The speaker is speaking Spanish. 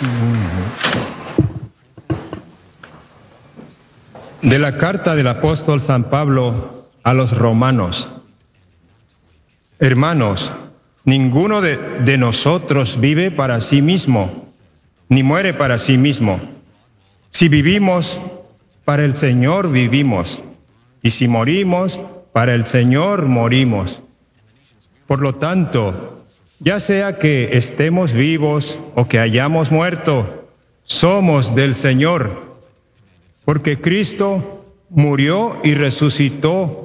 De la carta del apóstol San Pablo a los romanos. Hermanos, ninguno de nosotros vive para sí mismo, ni muere para sí mismo. Si vivimos, para el Señor vivimos, y si morimos, para el Señor morimos. Por lo tanto, ya sea que estemos vivos o que hayamos muerto, somos del Señor. Porque Cristo murió y resucitó